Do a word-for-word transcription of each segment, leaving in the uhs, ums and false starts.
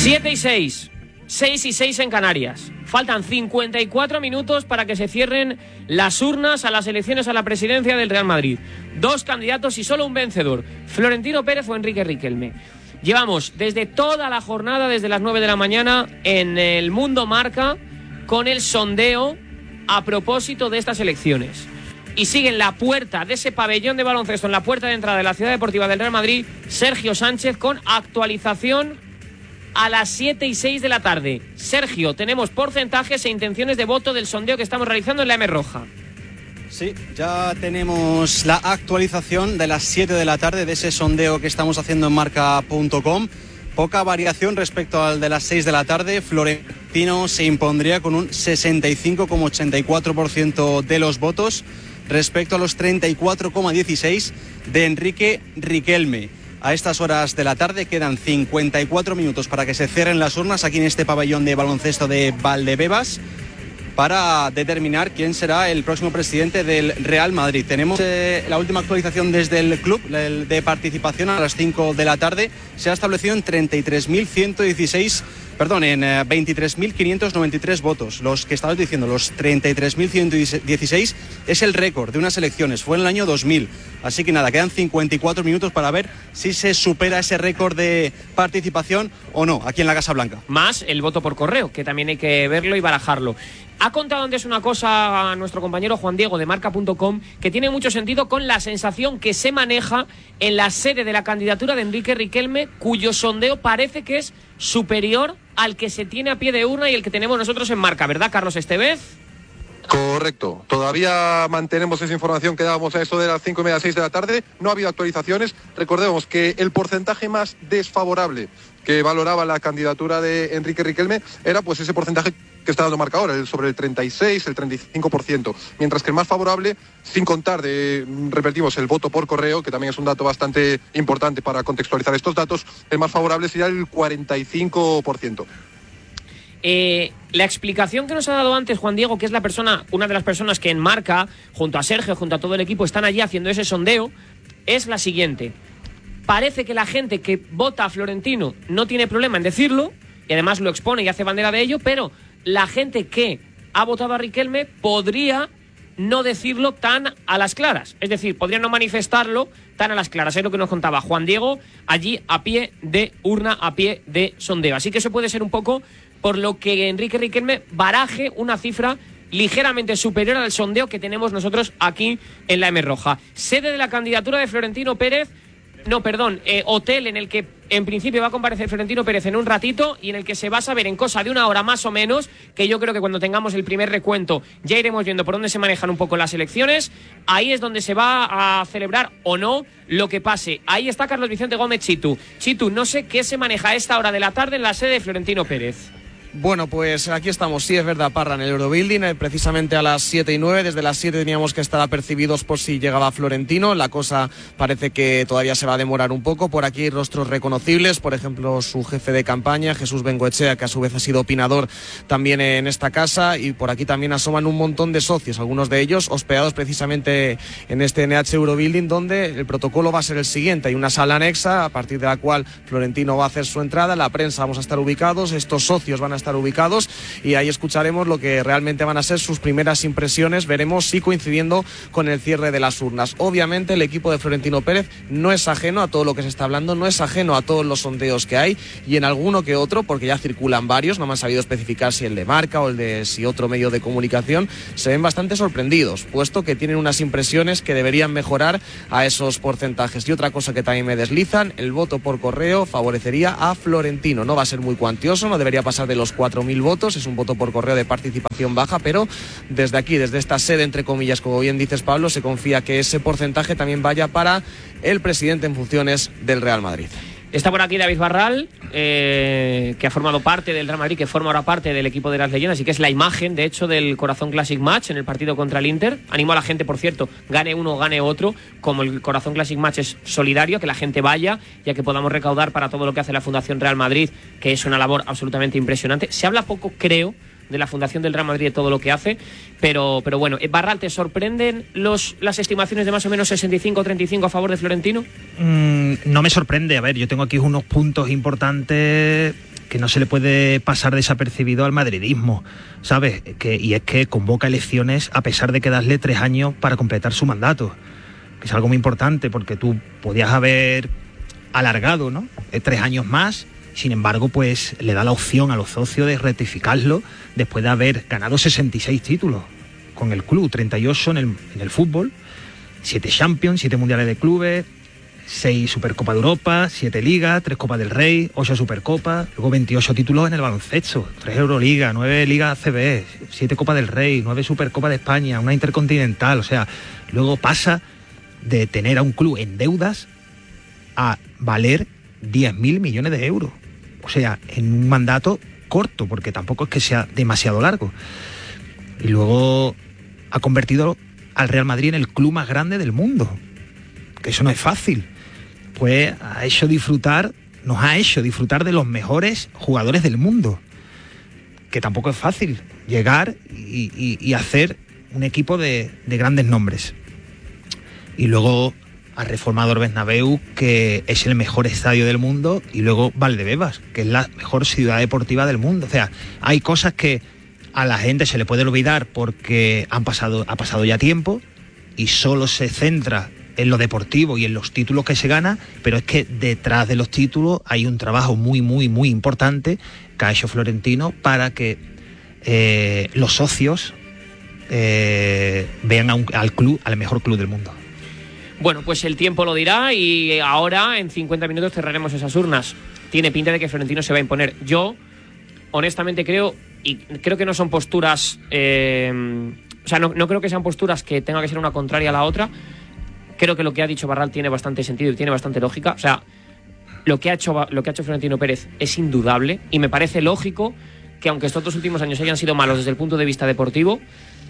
siete y seis, seis y seis en Canarias. Faltan cincuenta y cuatro minutos para que se cierren las urnas a las elecciones a la presidencia del Real Madrid. Dos candidatos y solo un vencedor, Florentino Pérez o Enrique Riquelme. Llevamos desde toda la jornada, desde las nueve de la mañana, en el Mundo Marca, con el sondeo a propósito de estas elecciones. Y sigue en la puerta de ese pabellón de baloncesto, en la puerta de entrada de la Ciudad Deportiva del Real Madrid, Sergio Sánchez, con actualización a las siete y seis de la tarde. Sergio, tenemos porcentajes e intenciones de voto del sondeo que estamos realizando en la M Roja. Sí, ya tenemos la actualización de las siete de la tarde de ese sondeo que estamos haciendo en marca punto com. Poca variación respecto al de las seis de la tarde. Florentino se impondría con un sesenta y cinco coma ochenta y cuatro por ciento de los votos respecto a los treinta y cuatro coma dieciséis de Enrique Riquelme. A estas horas de la tarde quedan cincuenta y cuatro minutos para que se cierren las urnas aquí en este pabellón de baloncesto de Valdebebas para determinar quién será el próximo presidente del Real Madrid. Tenemos eh, la última actualización desde el club el de participación a las cinco de la tarde. Se ha establecido en treinta y tres mil ciento dieciséis, perdón, en eh, veintitrés mil quinientos noventa y tres votos. Los que estabas diciendo, los treinta y tres mil ciento dieciséis es el récord de unas elecciones. Fue en el año dos mil. Así que nada, quedan cincuenta y cuatro minutos para ver si se supera ese récord de participación o no aquí en la Casa Blanca. Más el voto por correo, que también hay que verlo y barajarlo. Ha contado antes una cosa a nuestro compañero Juan Diego de marca punto com que tiene mucho sentido con la sensación que se maneja en la sede de la candidatura de Enrique Riquelme, cuyo sondeo parece que es superior al que se tiene a pie de urna y el que tenemos nosotros en marca, ¿verdad, Carlos Estevez? Correcto, todavía mantenemos esa información que dábamos a esto de las cinco y media, seis de la tarde. No ha habido actualizaciones. Recordemos que el porcentaje más desfavorable que valoraba la candidatura de Enrique Riquelme era pues ese porcentaje que está dando marca ahora, el sobre el treinta y seis, el treinta y cinco por ciento, mientras que el más favorable, sin contar de, repetimos, el voto por correo, que también es un dato bastante importante para contextualizar estos datos, el más favorable sería el cuarenta y cinco por ciento. Eh, la explicación que nos ha dado antes Juan Diego, que es la persona, una de las personas que en marca, junto a Sergio, junto a todo el equipo, están allí haciendo ese sondeo, es la siguiente. Parece que la gente que vota a Florentino no tiene problema en decirlo, y además lo expone y hace bandera de ello, pero la gente que ha votado a Riquelme podría no decirlo tan a las claras. Es decir, podría no manifestarlo tan a las claras. Es lo que nos contaba Juan Diego allí a pie de urna, a pie de sondeo. Así que eso puede ser un poco por lo que Enrique Riquelme baraje una cifra ligeramente superior al sondeo que tenemos nosotros aquí en la M Roja. Sede de la candidatura de Florentino Pérez, no, perdón, eh, hotel en el que en principio va a comparecer Florentino Pérez en un ratito y en el que se va a saber en cosa de una hora más o menos, que yo creo que cuando tengamos el primer recuento ya iremos viendo por dónde se manejan un poco las elecciones. Ahí es donde se va a celebrar o no lo que pase. Ahí está Carlos Vicente Gómez Chitu. Chitu, no sé qué se maneja a esta hora de la tarde en la sede de Florentino Pérez. Bueno, pues aquí estamos, sí es verdad, Parra, en el Eurobuilding, eh, precisamente a las siete y nueve, desde las siete teníamos que estar apercibidos por si llegaba Florentino. La cosa parece que todavía se va a demorar un poco. Por aquí rostros reconocibles, por ejemplo su jefe de campaña, Jesús Bengoechea, que a su vez ha sido opinador también en esta casa, y por aquí también asoman un montón de socios, algunos de ellos hospedados precisamente en este N H Eurobuilding, donde el protocolo va a ser el siguiente. Hay una sala anexa a partir de la cual Florentino va a hacer su entrada, la prensa vamos a estar ubicados, estos socios van a estar ubicados y ahí escucharemos lo que realmente van a ser sus primeras impresiones. Veremos si coincidiendo con el cierre de las urnas. Obviamente el equipo de Florentino Pérez no es ajeno a todo lo que se está hablando, no es ajeno a todos los sondeos que hay, y en alguno que otro, porque ya circulan varios, no me han sabido especificar si el de Marca o el de si otro medio de comunicación, se ven bastante sorprendidos, puesto que tienen unas impresiones que deberían mejorar a esos porcentajes. Y otra cosa que también me deslizan, el voto por correo favorecería a Florentino. No va a ser muy cuantioso, no debería pasar de los cuatro mil votos, es un voto por correo de participación baja, pero desde aquí, desde esta sede, entre comillas, como bien dices, Pablo, se confía que ese porcentaje también vaya para el presidente en funciones del Real Madrid. Está por aquí David Barral, eh, que ha formado parte del Real Madrid, que forma ahora parte del equipo de las leyendas y que es la imagen, de hecho, del Corazón Classic Match en el partido contra el Inter. Animo a la gente, por cierto, gane uno o gane otro, como el Corazón Classic Match es solidario, que la gente vaya, ya que podamos recaudar para todo lo que hace la Fundación Real Madrid, que es una labor absolutamente impresionante. Se habla poco, creo, de la Fundación del Real Madrid, de todo lo que hace, pero, pero bueno, Barral, ¿te sorprenden los, las estimaciones de más o menos sesenta y cinco treinta y cinco a favor de Florentino? Mm, no me sorprende, a ver, yo tengo aquí unos puntos importantes que no se le puede pasar desapercibido al madridismo, ¿sabes? Que, y es que convoca elecciones a pesar de quedarle tres años para completar su mandato, que es algo muy importante porque tú podías haber alargado, ¿no? Eh, tres años más, sin embargo, pues le da la opción a los socios de rectificarlo después de haber ganado sesenta y seis títulos con el club, treinta y ocho en el, en el fútbol, siete Champions, siete Mundiales de Clubes, seis Supercopa de Europa, siete Ligas, tres Copas del Rey, ocho Supercopas, luego veintiocho títulos en el baloncesto, tres Euroliga, nueve Ligas A C B, siete Copas del Rey, nueve Supercopa de España, una Intercontinental, o sea, luego pasa de tener a un club en deudas a valer diez mil millones de euros, o sea, en un mandato corto, porque tampoco es que sea demasiado largo. Y luego ha convertido al Real Madrid en el club más grande del mundo, que eso no es fácil. Pues ha hecho disfrutar, nos ha hecho disfrutar de los mejores jugadores del mundo, que tampoco es fácil llegar y, y, y hacer un equipo de, de grandes nombres. Y luego ha reformado el Bernabéu, que es el mejor estadio del mundo, y luego Valdebebas, que es la mejor ciudad deportiva del mundo. O sea, hay cosas que a la gente se le puede olvidar porque han pasado, ha pasado ya tiempo y solo se centra en lo deportivo y en los títulos que se gana, pero es que detrás de los títulos hay un trabajo muy, muy, muy importante que ha hecho Florentino para que eh, los socios eh, vean a un, al club, al mejor club del mundo. Bueno, pues el tiempo lo dirá y ahora en cincuenta minutos cerraremos esas urnas. Tiene pinta de que Florentino se va a imponer. Yo, honestamente creo, y creo que no son posturas, eh, o sea, no, no creo que sean posturas que tenga que ser una contraria a la otra. Creo que lo que ha dicho Barral tiene bastante sentido y tiene bastante lógica. O sea, lo que ha hecho, lo que ha hecho Florentino Pérez es indudable y me parece lógico que aunque estos dos últimos años hayan sido malos desde el punto de vista deportivo,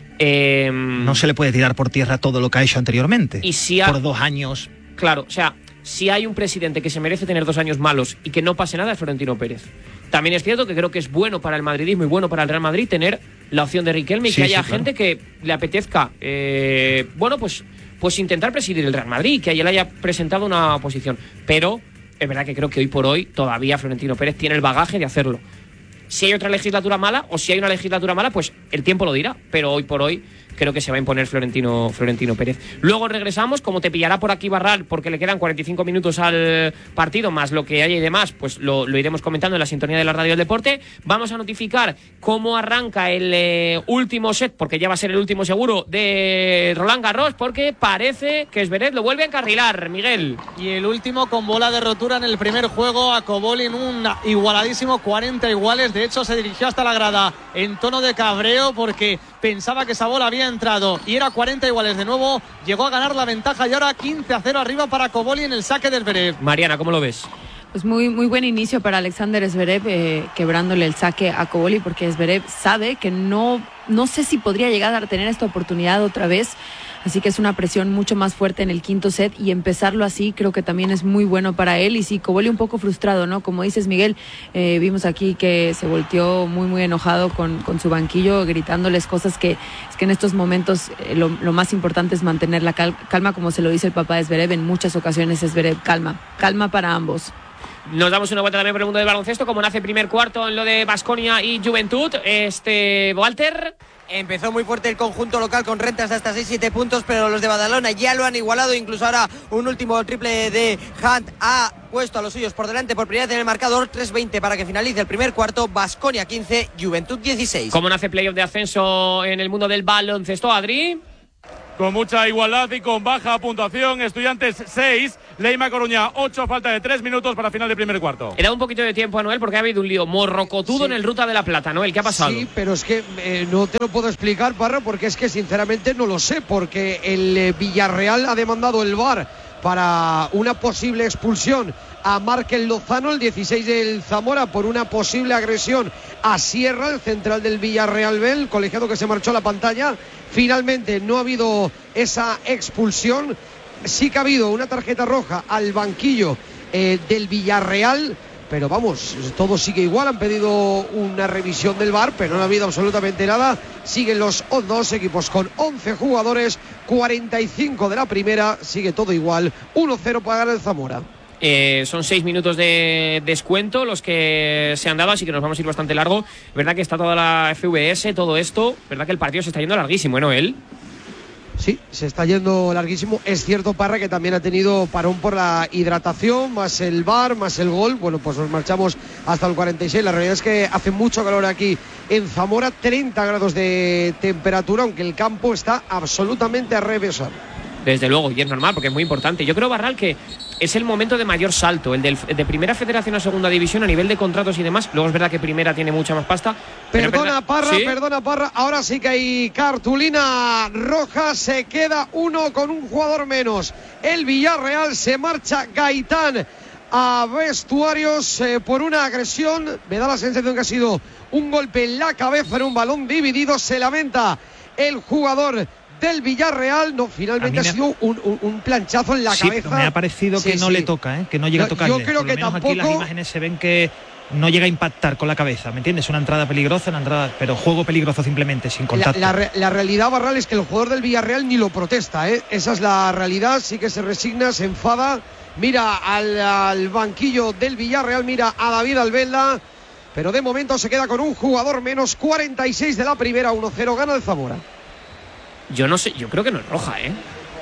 eh, no se le puede tirar por tierra todo lo que ha hecho anteriormente. Y si ha, por dos años. Claro, o sea, si hay un presidente que se merece tener dos años malos y que no pase nada es Florentino Pérez. También es cierto que creo que es bueno para el madridismo y bueno para el Real Madrid tener la opción de Riquelme y sí, que haya sí, claro. gente que le apetezca, eh, bueno, pues... pues intentar presidir el Real Madrid, que ayer le haya presentado una oposición. Pero es verdad que creo que hoy por hoy todavía Florentino Pérez tiene el bagaje de hacerlo. Si hay otra legislatura mala o si hay una legislatura mala, pues el tiempo lo dirá. Pero hoy por hoy creo que se va a imponer Florentino, Florentino Pérez. Luego regresamos, como te pillará por aquí Barral, porque le quedan cuarenta y cinco minutos al partido, más lo que haya y demás, pues lo, lo iremos comentando en la sintonía de la Radio del Deporte. Vamos a notificar cómo arranca el eh, último set, porque ya va a ser el último seguro de Roland Garros, porque parece que Zverev lo vuelve a encarrilar, Miguel. Y el último con bola de rotura en el primer juego a Cobolli en un igualadísimo cuarenta iguales. De hecho, se dirigió hasta la grada en tono de cabreo porque pensaba que esa bola había entrado y era cuarenta iguales de nuevo. Llegó a ganar la ventaja y ahora quince a cero arriba para Cobolli en el saque del Zverev. Mariana, ¿cómo lo ves? Pues muy, muy buen inicio para Alexander Zverev, eh, quebrándole el saque a Cobolli, porque Zverev sabe que no, no sé si podría llegar a tener esta oportunidad otra vez. Así que es una presión mucho más fuerte en el quinto set y empezarlo así creo que también es muy bueno para él. Y sí, Cobolli un poco frustrado, ¿no? Como dices, Miguel, eh, vimos aquí que se volteó muy, muy enojado con, con su banquillo, gritándoles cosas que es que en estos momentos eh, lo, lo más importante es mantener la cal- calma, como se lo dice el papá de Zverev en muchas ocasiones. Zverev, calma, calma para ambos. Nos damos una vuelta también por el mundo del baloncesto, como nace el primer cuarto en lo de Baskonia y Juventud. Este, Walter... Empezó muy fuerte el conjunto local con rentas de hasta seis siete puntos, pero los de Badalona ya lo han igualado. Incluso ahora un último triple de Hunt ha puesto a los suyos por delante por primera vez en el marcador. Tres veinte para que finalice el primer cuarto. Baskonia quince, Juventud dieciséis. ¿Cómo nace playoff de ascenso en el mundo del baloncesto, Adri? Con mucha igualdad y con baja puntuación. Estudiantes seis, Leima Coruña ocho, falta de tres minutos para final del primer cuarto. He dado un poquito de tiempo a Noel porque ha habido un lío morrocotudo sí. en el Ruta de la Plata. Noel, ¿qué ha pasado? Sí, pero es que eh, no te lo puedo explicar, Parra, porque es que sinceramente no lo sé, porque el eh, Villarreal ha demandado el V A R para una posible expulsión a Márquez Lozano, el dieciséis del Zamora, por una posible agresión a Sierra, el central del Villarreal B, el colegiado que se marchó a la pantalla. Finalmente no ha habido esa expulsión. Sí que ha habido una tarjeta roja al banquillo eh, del Villarreal, pero vamos, todo sigue igual. Han pedido una revisión del V A R, pero no ha habido absolutamente nada. Siguen los dos equipos con once jugadores, cuarenta y cinco de la primera, sigue todo igual, uno cero para el Zamora. Eh, son seis minutos de descuento los que se han dado, así que nos vamos a ir bastante largo. Verdad que está toda la F V S, todo esto. Verdad que el partido se está yendo larguísimo, ¿eh, Noel? Sí, se está yendo larguísimo. Es cierto, Parra, que también ha tenido parón por la hidratación, más el V A R, más el gol. Bueno, pues nos marchamos hasta el cuarenta y seis. La realidad es que hace mucho calor aquí en Zamora, treinta grados de temperatura, aunque el campo está absolutamente a reventar. Desde luego, y es normal, porque es muy importante. Yo creo, Barral, que es el momento de mayor salto, el del, de primera federación a segunda división a nivel de contratos y demás. Luego es verdad que primera tiene mucha más pasta. Perdona, Parra, ¿sí? perdona, Parra. Ahora sí que hay cartulina roja. Se queda uno con un jugador menos. El Villarreal, se marcha Gaitán a vestuarios eh, por una agresión. Me da la sensación que ha sido un golpe en la cabeza en un balón dividido. Se lamenta el jugador del Villarreal. No, finalmente ha sido un, un, un planchazo en la sí, cabeza. Me ha parecido que sí, no sí. le toca, ¿eh? que no llega a tocarle. Yo creo Por que lo menos tampoco. Aquí las imágenes se ven que no llega a impactar con la cabeza, ¿me entiendes? Una entrada peligrosa, una entrada, pero juego peligroso simplemente, sin contacto. La, la, la realidad, Barral, es que el jugador del Villarreal ni lo protesta, ¿eh? Esa es la realidad. Sí que se resigna, se enfada, mira al, al banquillo del Villarreal, mira a David Albelda, pero de momento se queda con un jugador menos. Cuarenta y seis de la primera, uno cero, gana el Zamora. Yo no sé, yo creo que no es roja, ¿eh?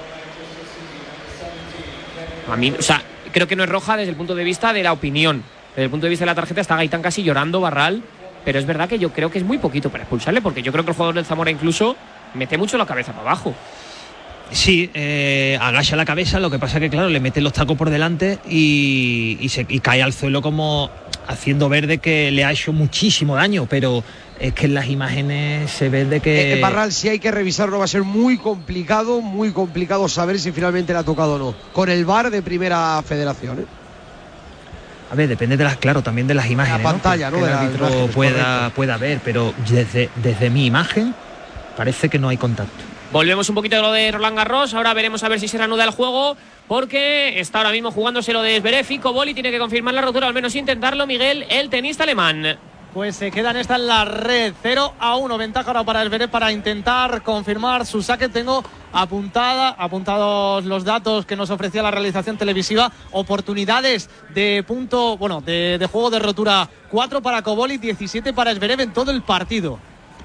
A mí, o sea, creo que no es roja desde el punto de vista de la opinión. Desde el punto de vista de la tarjeta está Gaitán casi llorando, Barral. Pero es verdad que yo creo que es muy poquito para expulsarle, porque yo creo que el jugador del Zamora incluso mete mucho la cabeza para abajo. Sí, eh, agacha la cabeza, lo que pasa que claro, le mete los tacos por delante y, y, se, y cae al suelo como haciendo ver de que le ha hecho muchísimo daño, pero es que en las imágenes se ve de que... Eh, Barral, si hay que revisarlo, va a ser muy complicado, muy complicado saber si finalmente le ha tocado o no, con el V A R de Primera Federación, ¿eh? A ver, depende de las, claro, también de las imágenes, la pantalla, ¿no? ¿no? Que, que el árbitro imágenes, pueda, pueda ver, pero desde, desde mi imagen parece que no hay contacto. Volvemos un poquito de lo de Roland Garros. Ahora veremos a ver si se reanuda el juego, porque está ahora mismo jugándose lo de Zverev y Koboli tiene que confirmar la rotura, al menos intentarlo, Miguel, el tenista alemán. Pues se queda en esta en la red, cero a uno, ventaja ahora para Zverev para intentar confirmar su saque. Tengo apuntada, apuntados los datos que nos ofrecía la realización televisiva. Oportunidades de punto, bueno, de, de juego de rotura, cuatro para Koboli, diecisiete para Zverev en todo el partido.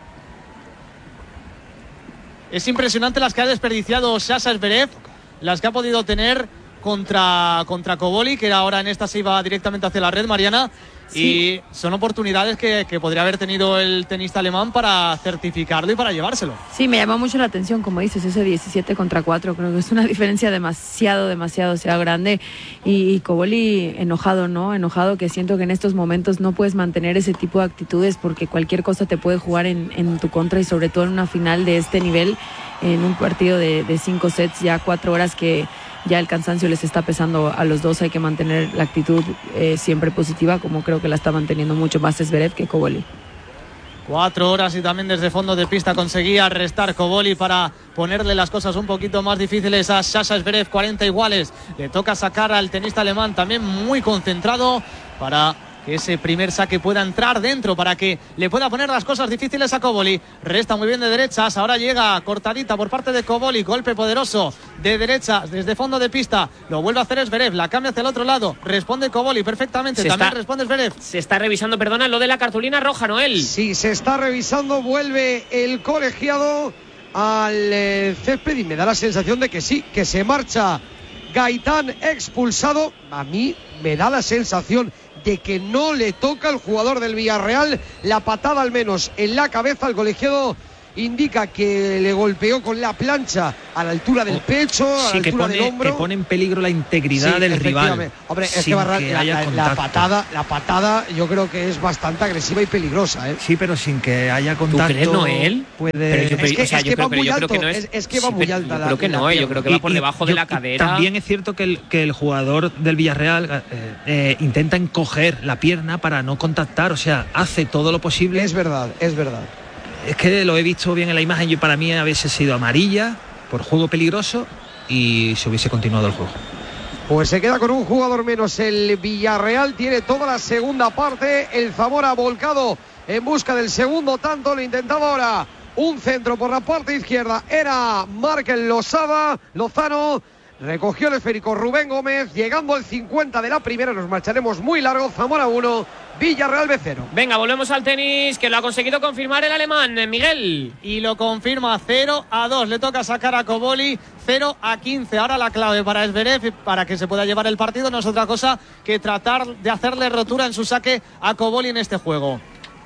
Es impresionante las que ha desperdiciado Sasha Zverev, las que ha podido tener contra, contra Koboli, que ahora en esta se iba directamente hacia la red, Mariana. Sí. Y son oportunidades que, que podría haber tenido el tenista alemán para certificarlo y para llevárselo. Sí, me llama mucho la atención, como dices, ese diecisiete contra cuatro. Creo que es una diferencia demasiado, demasiado, sea grande. Y, y Koboli enojado, ¿no? Enojado, que siento que en estos momentos no puedes mantener ese tipo de actitudes porque cualquier cosa te puede jugar en, en tu contra, y sobre todo en una final de este nivel, en un partido de, de cinco sets, ya cuatro horas que ya el cansancio les está pesando a los dos. Hay que mantener la actitud eh, siempre positiva, como creo que la está manteniendo mucho más Zverev que Koboli. Cuatro horas y también desde fondo de pista conseguía restar Koboli para ponerle las cosas un poquito más difíciles a Sasha Zverev. Cuarenta iguales, le toca sacar al tenista alemán también muy concentrado para que ese primer saque pueda entrar dentro, para que le pueda poner las cosas difíciles a Koboli. Resta muy bien de derechas, ahora llega cortadita por parte de Koboli, golpe poderoso de derechas desde fondo de pista, lo vuelve a hacer Zverev, la cambia hacia el otro lado, responde Koboli perfectamente, se también está, responde Zverev. Se está revisando, perdona, lo de la cartulina roja, Noel. Sí, se está revisando, vuelve el colegiado al eh, césped y me da la sensación de que sí, que se marcha Gaitán expulsado. A mí me da la sensación de que no le toca al jugador del Villarreal, la patada al menos en la cabeza. El colegiado indica que le golpeó con la plancha a la altura del pecho, a sí, la altura pone, del hombro. Que pone en peligro la integridad sí, del rival. Hombre, es que, Barral, que la, la, la patada, la patada yo creo que es bastante agresiva y peligrosa, ¿eh? Sí, pero sin que haya contacto. ¿Tú crees, Noel? Puede... Pero yo, es que, o sea, es yo que creo, va muy yo alto, creo que no es, es, es que va sí, muy alta yo la, creo que no, la yo creo que va por y, debajo y, de la yo, cadera. También es cierto que el, que el jugador del Villarreal eh, eh, intenta encoger la pierna para no contactar, o sea, hace todo lo posible. Es verdad, es verdad. Es que lo he visto bien en la imagen, y para mí a veces ha sido amarilla por juego peligroso y se hubiese continuado el juego. Pues se queda con un jugador menos el Villarreal, tiene toda la segunda parte, el Zamora volcado en busca del segundo tanto, lo intentaba ahora un centro por la parte izquierda, era Márquez Lozada, Lozano, recogió el esférico Rubén Gómez, llegando al cincuenta de la primera, nos marcharemos muy largo. Zamora uno, Villarreal B cero. Venga, volvemos al tenis, que lo ha conseguido confirmar el alemán, Miguel. Y lo confirma, cero a dos, le toca sacar a Koboli, cero a quince. Ahora la clave para Zverev, para que se pueda llevar el partido, no es otra cosa que tratar de hacerle rotura en su saque a Koboli en este juego.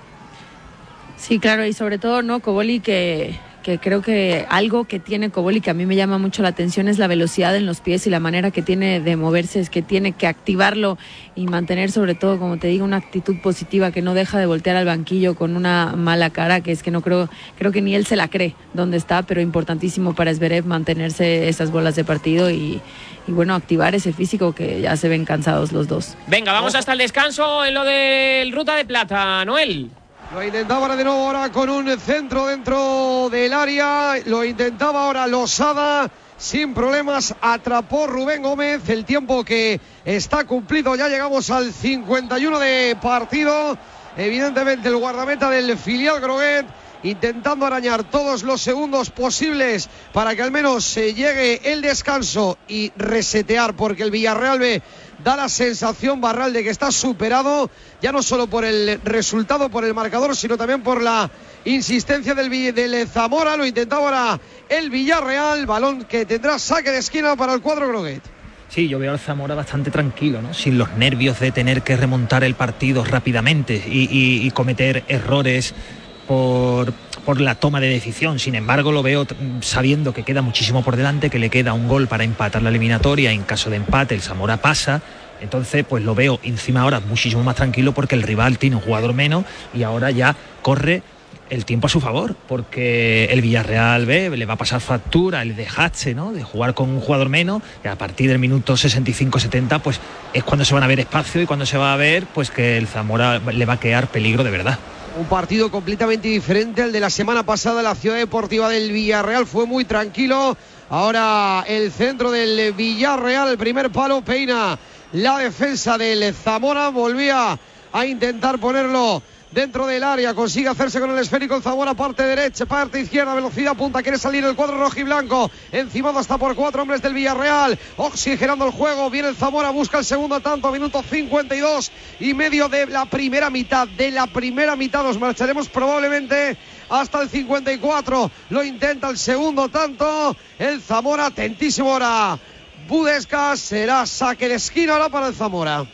Sí, claro, y sobre todo, ¿no? Koboli, que, que creo que algo que tiene Koboli que a mí me llama mucho la atención es la velocidad en los pies y la manera que tiene de moverse, es que tiene que activarlo y mantener, sobre todo, como te digo, una actitud positiva, que no deja de voltear al banquillo con una mala cara, que es que no creo, creo que ni él se la cree donde está, pero importantísimo para Zverev mantenerse esas bolas de partido y, y bueno, activar ese físico, que ya se ven cansados los dos. Venga, vamos hasta el descanso en lo del Ruta de Plata, Noel. Lo intentaba ahora de nuevo ahora con un centro dentro del área. Lo intentaba ahora Losada. Sin problemas atrapó Rubén Gómez. El tiempo que está cumplido. Ya llegamos al cincuenta y uno de partido. Evidentemente el guardameta del filial Groguet intentando arañar todos los segundos posibles para que al menos se llegue el descanso y resetear, porque el Villarreal B da la sensación, Barral, de que está superado, ya no solo por el resultado, por el marcador, sino también por la insistencia del, del Zamora. Lo intentaba ahora el Villarreal, balón que tendrá saque de esquina para el cuadro Groguet. Sí, yo veo al Zamora bastante tranquilo, ¿no? Sin los nervios de tener que remontar el partido rápidamente y, y, y cometer errores por, por la toma de decisión. Sin embargo, lo veo sabiendo que queda muchísimo por delante, que le queda un gol para empatar la eliminatoria. En caso de empate el Zamora pasa. Entonces pues lo veo encima ahora muchísimo más tranquilo, porque el rival tiene un jugador menos y ahora ya corre el tiempo a su favor, porque el Villarreal B le va a pasar factura el dejache, ¿no?, de jugar con un jugador menos, y a partir del minuto sesenta y cinco setenta pues es cuando se van a ver espacio y cuando se va a ver pues que el Zamora le va a quedar peligro de verdad. Un partido completamente diferente al de la semana pasada. La Ciudad Deportiva del Villarreal fue muy tranquilo. Ahora el centro del Villarreal, el primer palo, peina la defensa del Zamora. Volvía a intentar ponerlo dentro del área, consigue hacerse con el esférico el Zamora, parte derecha, parte izquierda, velocidad punta, quiere salir el cuadro rojiblanco, encimado hasta por cuatro hombres del Villarreal, oxigenando el juego, viene el Zamora, busca el segundo tanto, minuto cincuenta y dos y medio de la primera mitad, de la primera mitad nos marcharemos probablemente hasta el cincuenta y cuatro, lo intenta el segundo tanto, el Zamora, atentísimo ahora Budescas, será saque de esquina ahora para el Zamora.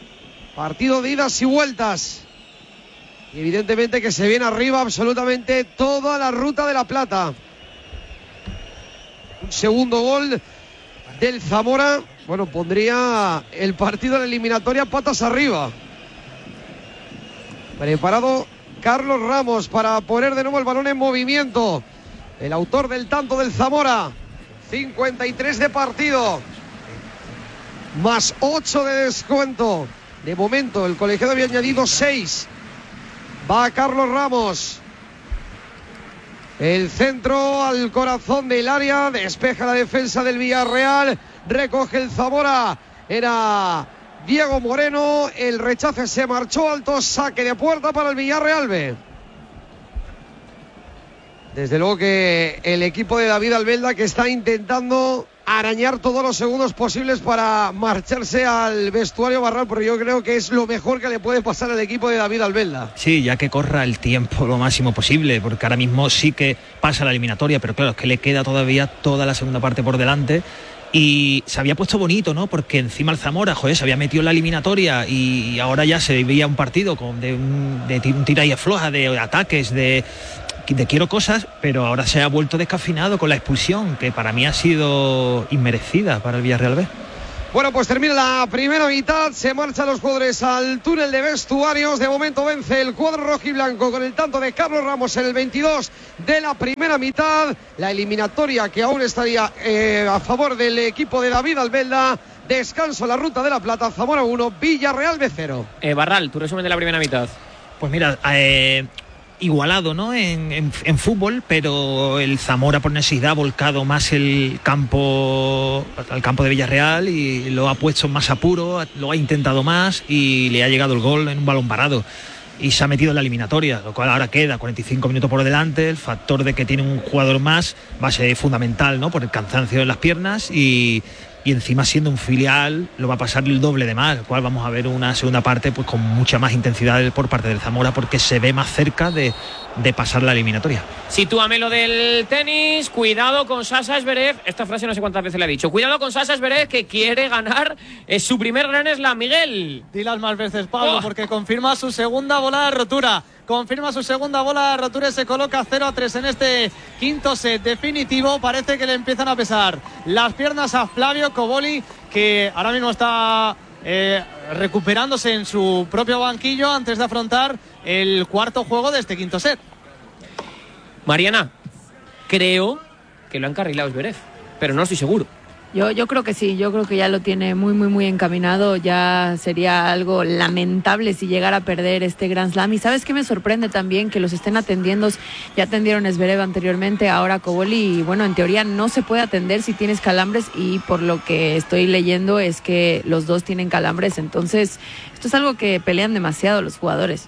Partido de idas y vueltas. Y evidentemente que se viene arriba absolutamente toda la Ruta de la Plata. Un segundo gol del Zamora, bueno, pondría el partido en la eliminatoria patas arriba. Preparado Carlos Ramos para poner de nuevo el balón en movimiento. El autor del tanto del Zamora. cincuenta y tres de partido. Más ocho de descuento. De momento el colegiado había añadido seis. Va Carlos Ramos. El centro al corazón del área. Despeja la defensa del Villarreal. Recoge el Zamora. Era Diego Moreno. El rechace se marchó alto. Saque de puerta para el Villarreal B. Desde luego que el equipo de David Albelda, que está intentando arañar todos los segundos posibles para marcharse al vestuario, Barral, porque yo creo que es lo mejor que le puede pasar al equipo de David Albelda. Sí, ya que corra el tiempo lo máximo posible, porque ahora mismo sí que pasa la eliminatoria, pero claro, es que le queda todavía toda la segunda parte por delante. Y se había puesto bonito, ¿no? Porque encima el Zamora, joder, se había metido en la eliminatoria y ahora ya se veía un partido con de un, de un tira y afloja, de ataques, de... de quiero cosas, pero ahora se ha vuelto descafinado con la expulsión, que para mí ha sido inmerecida para el Villarreal B. Bueno, pues termina la primera mitad, se marchan los jugadores al túnel de vestuarios. De momento vence el cuadro rojiblanco con el tanto de Carlos Ramos en el veintidós de la primera mitad. La eliminatoria que aún estaría eh, a favor del equipo de David Albelda. Descanso en la Ruta de la Plata, Zamora uno, Villarreal B cero. Eh, Barral, tu resumen de la primera mitad. Pues mira, eh... igualado, ¿no? En, en, en fútbol, pero el Zamora por necesidad ha volcado más el campo al campo de Villarreal y lo ha puesto en más apuro, lo ha intentado más y le ha llegado el gol en un balón parado y se ha metido en la eliminatoria, lo cual ahora queda cuarenta y cinco minutos por delante. El factor de que tiene un jugador más va a ser fundamental, ¿no? Por el cansancio de las piernas y y encima siendo un filial lo va a pasar el doble de mal, cual vamos a ver una segunda parte pues con mucha más intensidad por parte del Zamora, porque se ve más cerca de, de pasar la eliminatoria. Sitúame lo del tenis, cuidado con Sasha Zverev, esta frase no sé cuántas veces le he dicho, cuidado con Sasha Zverev que quiere ganar eh, su primer Grand Slam, Miguel. Dilas más veces, Pablo, oh. porque confirma su segunda bola de rotura. Confirma su segunda bola de rotura y se coloca cero a tres en este quinto set definitivo. Parece que le empiezan a pesar las piernas a Flavio Cobolli, que ahora mismo está eh, recuperándose en su propio banquillo antes de afrontar el cuarto juego de este quinto set. Mariana, creo que lo ha encarrilado Zverev, pero no estoy seguro. Yo, yo creo que sí, yo creo que ya lo tiene muy, muy, muy encaminado. Ya sería algo lamentable si llegara a perder este Grand Slam. Y ¿sabes qué me sorprende también? Que los estén atendiendo. Ya atendieron a Zverev anteriormente, ahora Cobolli. Y bueno, en teoría no se puede atender si tienes calambres. Y por lo que estoy leyendo es que los dos tienen calambres. Entonces, esto es algo que pelean demasiado los jugadores.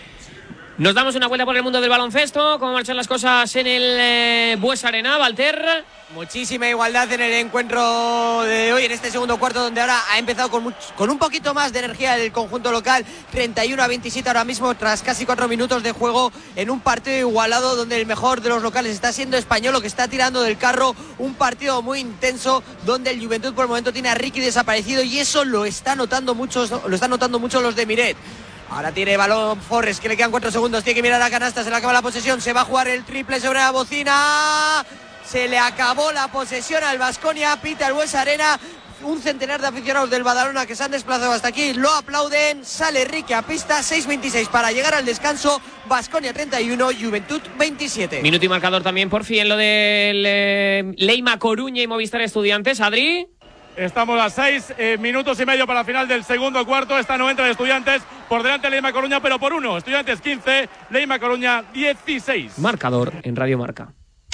Nos damos una vuelta por el mundo del baloncesto. ¿Cómo marchan las cosas en el eh, Bues Arena, Walter? Muchísima igualdad en el encuentro de hoy, en este segundo cuarto, donde ahora ha empezado con, mucho, con un poquito más de energía el conjunto local. treinta y uno a veintisiete ahora mismo, tras casi cuatro minutos de juego, en un partido igualado donde el mejor de los locales está siendo Españolo, que está tirando del carro. Un partido muy intenso donde el Juventud por el momento tiene a Ricky desaparecido, y eso lo está notando mucho, lo están notando mucho los de Miret. Ahora tiene balón Forres, que le quedan cuatro segundos, tiene que mirar a canasta, se le acaba la posesión, se va a jugar el triple sobre la bocina, se le acabó la posesión al Baskonia, pita el Bues Arena. Un centenar de aficionados del Badalona que se han desplazado hasta aquí, lo aplauden, sale Ricky a pista, seis veintiséis para llegar al descanso, Baskonia treinta y uno, Juventud veintisiete. Minuto y marcador también por fin lo del eh, Leima Coruña y Movistar Estudiantes, Adri. Estamos a seis eh, minutos y medio para la final del segundo cuarto. Esta no entra de Estudiantes. Por delante Leima Coruña, pero por uno. Estudiantes quince, Leima Coruña dieciséis. Marcador en Radio Marca.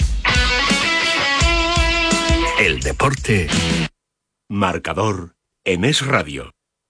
El deporte. Marcador en Es Radio.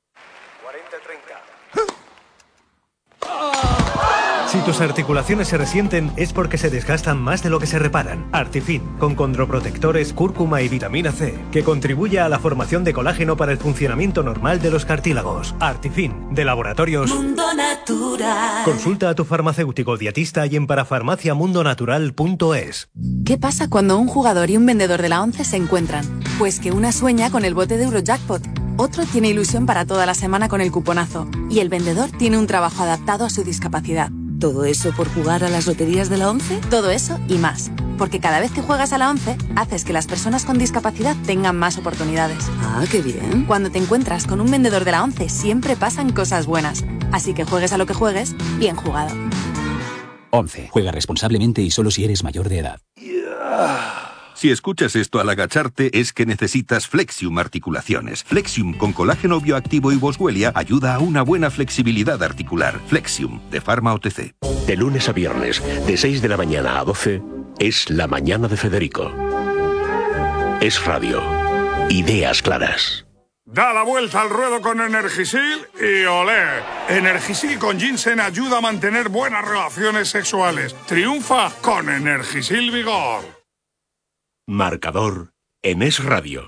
Si tus articulaciones se resienten es porque se desgastan más de lo que se reparan. Artifin, con condroprotectores, cúrcuma y vitamina C, que contribuye a la formación de colágeno para el funcionamiento normal de los cartílagos. Artifin, de Laboratorios Mundo Natural. Consulta a tu farmacéutico dietista y en parafarmacia mundo natural punto es. ¿Qué pasa cuando un jugador y un vendedor de la ONCE se encuentran? Pues que una sueña con el bote de Eurojackpot, otro tiene ilusión para toda la semana con el cuponazo y el vendedor tiene un trabajo adaptado a su discapacidad. ¿Todo eso por jugar a las loterías de la ONCE? Todo eso y más. Porque cada vez que juegas a la ONCE, haces que las personas con discapacidad tengan más oportunidades. Ah, qué bien. Cuando te encuentras con un vendedor de la ONCE, siempre pasan cosas buenas. Así que juegues a lo que juegues, bien jugado. ONCE. Juega responsablemente y solo si eres mayor de edad. Si escuchas esto al agacharte es que necesitas Flexium Articulaciones. Flexium con colágeno bioactivo y boswellia ayuda a una buena flexibilidad articular. Flexium, de Pharma O T C. De lunes a viernes, de seis de la mañana a doce, es La Mañana de Federico. Es Radio. Ideas claras. Da la vuelta al ruedo con Energisil y olé. Energisil con ginseng ayuda a mantener buenas relaciones sexuales. Triunfa con Energisil Vigor. Marcador en Es Radio.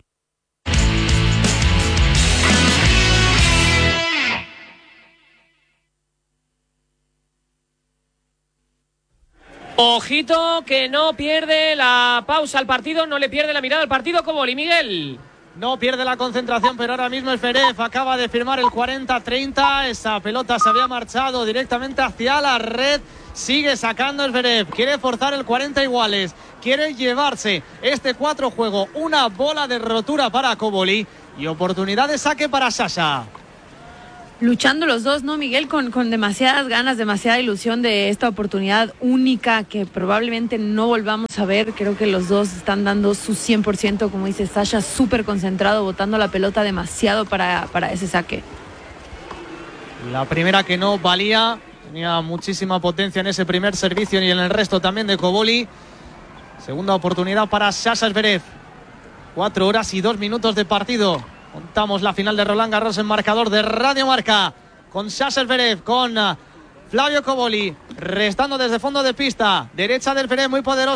Ojito que no pierde la pausa al partido, no le pierde la mirada al partido Cobolli, Miguel. No pierde la concentración, pero ahora mismo el Zverev acaba de firmar el cuarenta treinta. Esa pelota se había marchado directamente hacia la red. Sigue sacando el Zverev. Quiere forzar el cuarenta iguales. Quiere llevarse este cuatro juego. Una bola de rotura para Cobolli y oportunidad de saque para Sasha. Luchando los dos, ¿no, Miguel? Con, con demasiadas ganas, demasiada ilusión de esta oportunidad única que probablemente no volvamos a ver. Creo que los dos están dando su cien por ciento, como dice Sasha, súper concentrado, botando la pelota demasiado para, para ese saque. La primera que no valía, tenía muchísima potencia en ese primer servicio y en el resto también de Cobolli. Segunda oportunidad para Sasha Zverev. Cuatro horas y dos minutos de partido. Contamos la final de Roland Garros en marcador de Radio Marca. Con Sasha Zverev, con Flavio Cobolli, restando desde fondo de pista. Derecha del Zverev muy poderosa.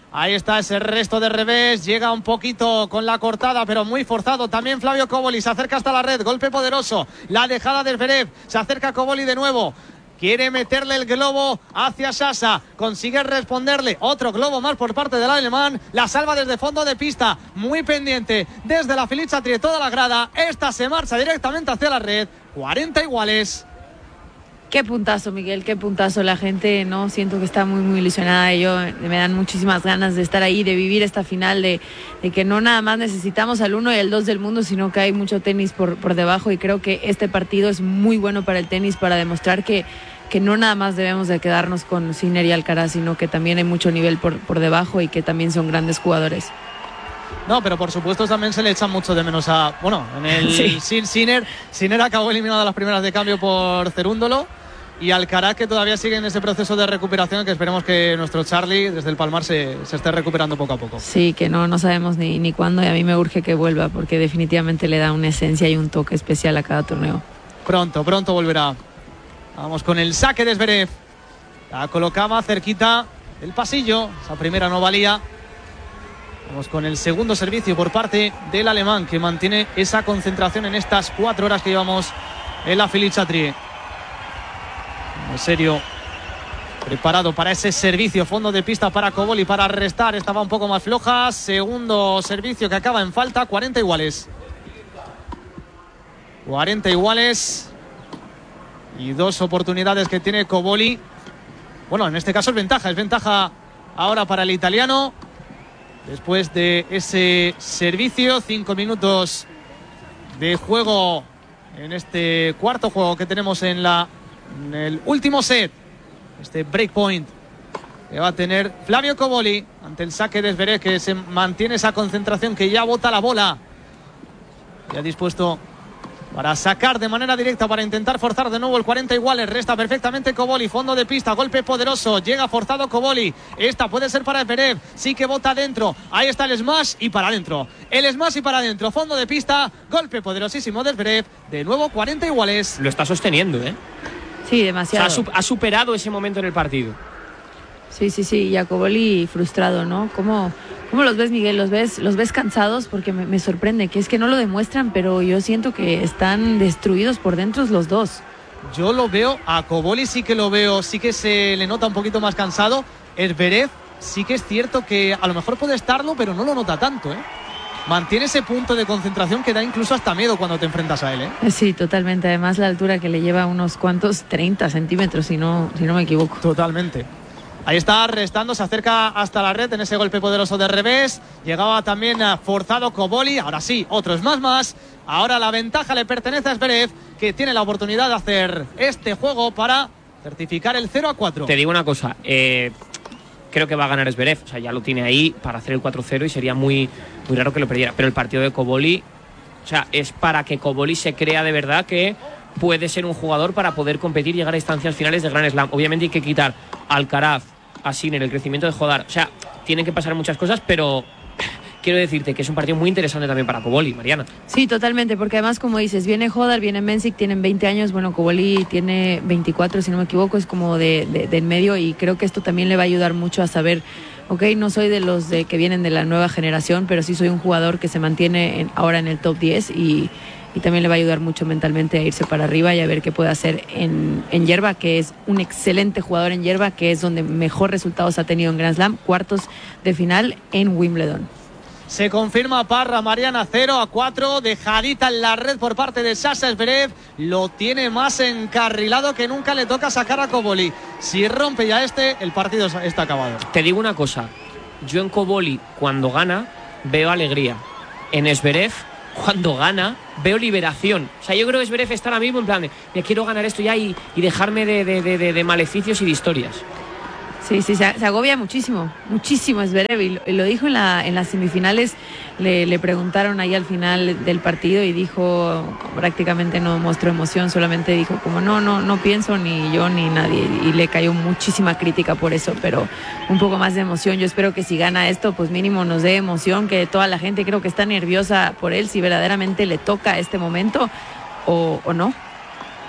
Ahí está ese resto de revés, llega un poquito con la cortada, pero muy forzado. También Flavio Koboli se acerca hasta la red, golpe poderoso. La dejada de Zverev, se acerca Koboli de nuevo. Quiere meterle el globo hacia Sasa, consigue responderle, otro globo más por parte del alemán, la salva desde fondo de pista, muy pendiente, desde la Filichatrie toda la grada, esta se marcha directamente hacia la red, cuarenta iguales. Qué puntazo, Miguel, qué puntazo. La gente, no, siento que está muy, muy ilusionada. Y yo me dan muchísimas ganas de estar ahí, de vivir esta final, de, de que no nada más necesitamos al uno y al dos del mundo, sino que hay mucho tenis por, por debajo. Y creo que este partido es muy bueno para el tenis, para demostrar que, que no nada más debemos de quedarnos con Sinner y Alcaraz, sino que también hay mucho nivel por, por debajo y que también son grandes jugadores. No, pero por supuesto también se le echan mucho de menos a... Bueno, en el sí. Sin Sinner, Sinner acabó eliminado a las primeras de cambio por Cerúndolo, y Alcaraz, que todavía sigue en ese proceso de recuperación, que esperemos que nuestro Charlie desde el Palmar se, se esté recuperando poco a poco. Sí, que no, no sabemos ni, ni cuándo, y a mí me urge que vuelva, porque definitivamente le da una esencia y un toque especial a cada torneo. Pronto, pronto volverá. Vamos con el saque de Zverev. La colocaba cerquita del pasillo, esa primera no valía. Vamos con el segundo servicio por parte del alemán, que mantiene esa concentración en estas cuatro horas que llevamos en la Filichatrie. En serio, preparado para ese servicio, fondo de pista para Koboli, para restar, estaba un poco más floja. Segundo servicio que acaba en falta, cuarenta iguales. cuarenta iguales. Y dos oportunidades que tiene Koboli. Bueno, en este caso es ventaja, es ventaja ahora para el italiano. Después de ese servicio, cinco minutos de juego en este cuarto juego que tenemos en, la, en el último set. Este breakpoint que va a tener Flavio Koboli ante el saque de Zverev, que se mantiene esa concentración, que ya bota la bola. Ya dispuesto para sacar de manera directa, para intentar forzar de nuevo el cuarenta iguales. Resta perfectamente Koboli, fondo de pista, golpe poderoso, llega forzado Koboli. Esta puede ser para Zverev, sí que bota adentro. Ahí está el smash y para adentro. El smash y para adentro, fondo de pista, golpe poderosísimo de Zverev. De nuevo cuarenta iguales. Lo está sosteniendo, ¿eh? Sí, demasiado. O sea, ha superado ese momento en el partido. Sí, sí, sí, y a Koboli frustrado, ¿no? ¿Cómo, cómo los ves, Miguel? ¿Los ves, los ves cansados? Porque me, me sorprende, que es que no lo demuestran, pero yo siento que están destruidos por dentro los dos. Yo lo veo, a Koboli sí que lo veo, sí que se le nota un poquito más cansado. Zverev sí que es cierto que a lo mejor puede estarlo, pero no lo nota tanto, ¿eh? Mantiene ese punto de concentración que da incluso hasta miedo cuando te enfrentas a él, ¿eh? Sí, totalmente. Además, la altura que le lleva unos cuantos treinta centímetros, si no, si no me equivoco. Totalmente. Ahí está restando, se acerca hasta la red en ese golpe poderoso de revés. Llegaba también forzado Koboli. Ahora sí, otro es más más. Ahora la ventaja le pertenece a Zverev, que tiene la oportunidad de hacer este juego para certificar el cero a cuatro. Te digo una cosa, eh, creo que va a ganar Zverev. O sea, ya lo tiene ahí para hacer el cuatro cero y sería muy, muy raro que lo perdiera. Pero el partido de Koboli, o sea, es para que Koboli se crea de verdad que puede ser un jugador para poder competir y llegar a instancias finales de Grand Slam. Obviamente hay que quitar a Alcaraz, a Sinner, el crecimiento de Jodar. O sea, tienen que pasar muchas cosas, pero quiero decirte que es un partido muy interesante también para Koboli, Mariana. Sí, totalmente, porque además, como dices, viene Jodar, viene Mensik, tienen veinte años, bueno, Koboli tiene veinticuatro, si no me equivoco, es como de, de, de en medio, y creo que esto también le va a ayudar mucho a saber, ok, no soy de los de que vienen de la nueva generación, pero sí soy un jugador que se mantiene en, ahora en el top diez, y y también le va a ayudar mucho mentalmente a irse para arriba y a ver qué puede hacer en, en hierba, que es un excelente jugador en hierba, que es donde mejor resultados ha tenido en Grand Slam, cuartos de final en Wimbledon. Se confirma Parra, Mariana, cero a cuatro, dejadita en la red por parte de Sasha Zverev, lo tiene más encarrilado que nunca, le toca sacar a Koboli. Si rompe ya este, el partido está acabado. Te digo una cosa, yo en Koboli cuando gana veo alegría, en Zverev cuando gana veo liberación. O sea, yo creo que Zverev está ahora mismo en plan de, me quiero ganar esto ya y, y dejarme de, de, de, de maleficios y de historias. Sí, sí, se, se agobia muchísimo, muchísimo Zverev, y lo, y lo dijo en, la, en las semifinales, le, le preguntaron ahí al final del partido y dijo, prácticamente no mostró emoción, solamente dijo como no, no, no pienso ni yo ni nadie, y le cayó muchísima crítica por eso, pero un poco más de emoción. Yo espero que si gana esto, pues mínimo nos dé emoción, que toda la gente creo que está nerviosa por él, si verdaderamente le toca este momento o, o no.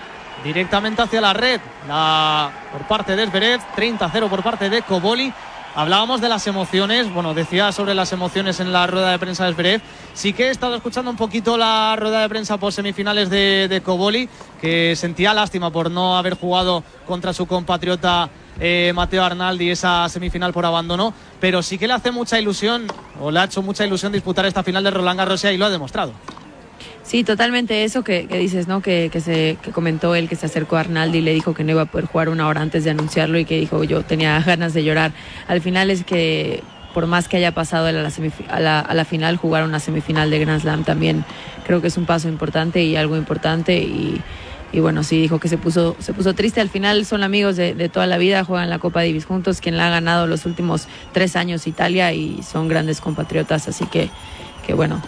Directamente hacia la red, la, por parte de Zverev, treinta a cero por parte de Koboli. Hablábamos de las emociones, bueno, decía sobre las emociones en la rueda de prensa de Zverev. Sí que he estado escuchando un poquito la rueda de prensa por semifinales de, de Cobolli, que sentía lástima por no haber jugado contra su compatriota eh, Matteo Arnaldi esa semifinal por abandono, pero sí que le hace mucha ilusión, o le ha hecho mucha ilusión disputar esta final de Roland Garros y lo ha demostrado. Sí, totalmente eso que, que dices, ¿no? Que, que, se, que comentó él, que se acercó a Arnaldi y le dijo que no iba a poder jugar una hora antes de anunciarlo y que dijo yo tenía ganas de llorar. Al final es que por más que haya pasado a la, a la, a la final, jugar una semifinal de Grand Slam también creo que es un paso importante y algo importante y, y bueno, sí, dijo que se puso, se puso triste. Al final son amigos de, de toda la vida, juegan la Copa Davis juntos, quien la ha ganado los últimos tres años Italia y son grandes compatriotas, así que, que bueno.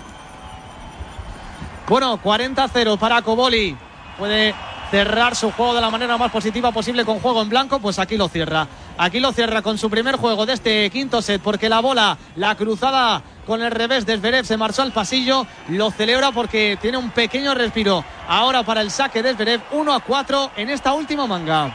Bueno, cuarenta a cero para Cobolli. Puede cerrar su juego de la manera más positiva posible con juego en blanco, pues aquí lo cierra. Aquí lo cierra con su primer juego de este quinto set, porque la bola, la cruzada con el revés de Zverev se marchó al pasillo. Lo celebra porque tiene un pequeño respiro ahora para el saque de Zverev. uno a cuatro en esta última manga.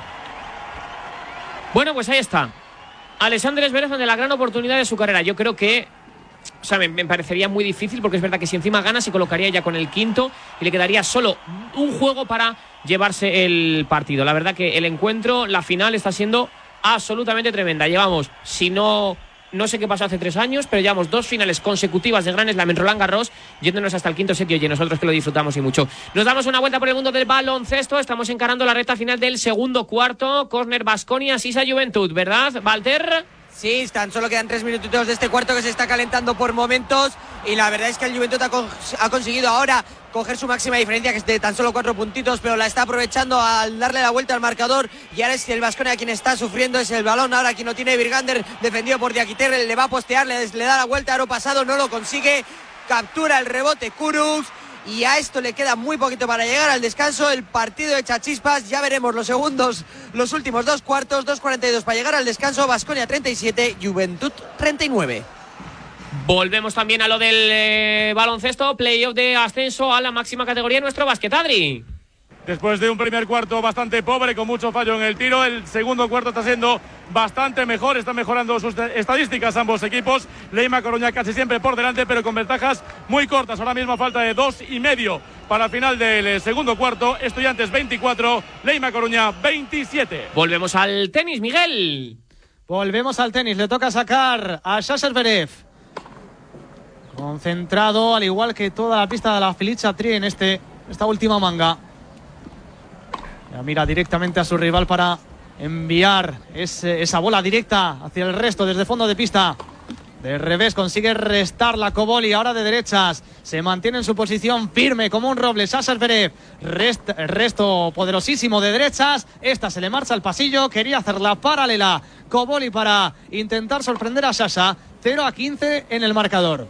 Bueno, pues ahí está. Alexander Zverev ante la gran oportunidad de su carrera. Yo creo que O sea, me, me parecería muy difícil porque es verdad que si encima gana se colocaría ya con el quinto y le quedaría solo un juego para llevarse el partido. La verdad que el encuentro, la final está siendo absolutamente tremenda. Llevamos, si no, no sé qué pasó hace tres años, pero llevamos dos finales consecutivas de Grand Slam en Roland Garros, yéndonos hasta el quinto set y oye, nosotros que lo disfrutamos y mucho. Nos damos una vuelta por el mundo del baloncesto, estamos encarando la recta final del segundo cuarto. Córner Baskonia, Sisa Juventud, ¿verdad, Walter? Sí, tan solo quedan tres minutitos de este cuarto que se está calentando por momentos y la verdad es que el Juventud ha, con, ha conseguido ahora coger su máxima diferencia, que es de tan solo cuatro puntitos, pero la está aprovechando al darle la vuelta al marcador y ahora es el Baskonia quien está sufriendo, es el balón ahora quien no tiene. Virgander defendido por Diakiter, le va a postear, le, le da la vuelta, aro pasado, no lo consigue, captura el rebote Kurucs. Y a esto le queda muy poquito para llegar al descanso. El partido echa chispas. Ya veremos los segundos, los últimos dos cuartos. dos cuarenta y dos para llegar al descanso. Baskonia treinta y siete, Juventud treinta y nueve. Volvemos también a lo del eh, baloncesto. Playoff de ascenso a la máxima categoría. Nuestro básquet, Adri. Después de un primer cuarto bastante pobre, con mucho fallo en el tiro, el segundo cuarto está siendo bastante mejor, están mejorando sus estadísticas ambos equipos. Leima Coruña casi siempre por delante, pero con ventajas muy cortas. Ahora mismo falta de dos y medio para el final del segundo cuarto. Estudiantes veinticuatro, Leima Coruña veintisiete. Volvemos al tenis, Miguel. Volvemos al tenis, le toca sacar a Sasha Zverev. Concentrado, al igual que toda la pista de la Felicia Tri en este, esta última manga. Ya mira directamente a su rival para enviar ese, esa bola directa hacia el resto desde fondo de pista. De revés consigue restar la Cobolli, ahora de derechas. Se mantiene en su posición firme como un roble. Sasha Zverev, Rest, resto poderosísimo de derechas. Esta se le marcha al pasillo, quería hacer la paralela. Cobolli para intentar sorprender a Sasha. cero a quince en el marcador.